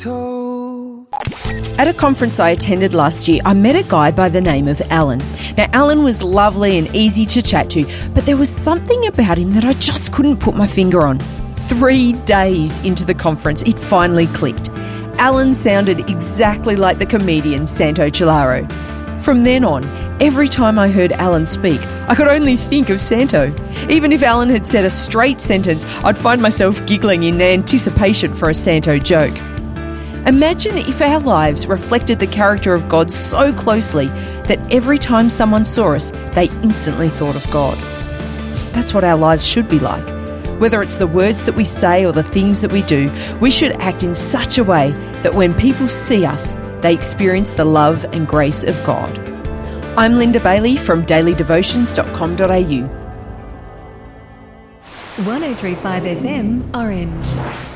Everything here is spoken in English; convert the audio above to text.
At a conference I attended last year, I met a guy by the name of Alan. Now, Alan was lovely and easy to chat to, but there was something about him that I just couldn't put my finger on. 3 days into the conference, it finally clicked. Alan sounded exactly like the comedian Santo Cilauro. From then on, every time I heard Alan speak, I could only think of Santo. Even if Alan had said a straight sentence, I'd find myself giggling in anticipation for a Santo joke. Imagine if our lives reflected the character of God so closely that every time someone saw us, they instantly thought of God. That's what our lives should be like. Whether it's the words that we say or the things that we do, we should act in such a way that when people see us, they experience the love and grace of God. I'm Linda Bailey from dailydevotions.com.au. 103.5 FM Orange.